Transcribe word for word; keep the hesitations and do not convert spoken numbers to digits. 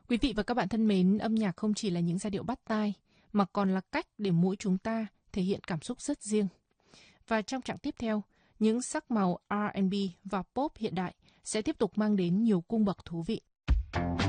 Quý vị và các bạn thân mến, âm nhạc không chỉ là những giai điệu bắt tai, mà còn là cách để mỗi chúng ta thể hiện cảm xúc rất riêng. Và trong chặng tiếp theo, những sắc màu R and B và pop hiện đại sẽ tiếp tục mang đến nhiều cung bậc thú vị.